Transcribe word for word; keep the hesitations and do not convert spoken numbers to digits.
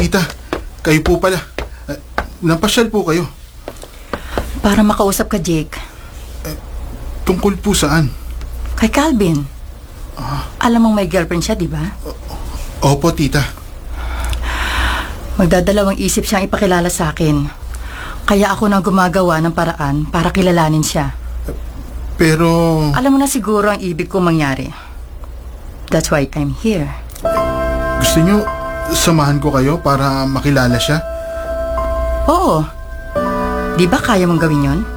tita, kayo po pala. Uh, napasyal po kayo. Para makausap ka, Jake. Uh, tungkol po saan? Kay Calvin. Uh, Alam mong may girlfriend siya, di ba? Uh, opo, tita. Magdadalawang isip siyang ipakilala sa akin. Kaya ako nang gumagawa ng paraan para kilalanin siya. Uh, pero... Alam mo na siguro ang ibig kong mangyari. That's why I'm here. Gusto niyo samahan ko kayo para makilala siya? Oo. Di ba kaya mong gawin yon?